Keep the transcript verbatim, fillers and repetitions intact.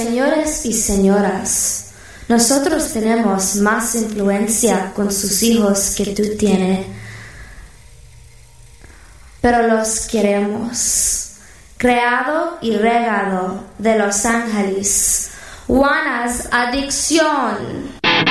señores y señoras, nosotros tenemos más influencia con sus hijos que tú tienes, pero los queremos. Creado y regado de Los Ángeles, Juana's Adicción.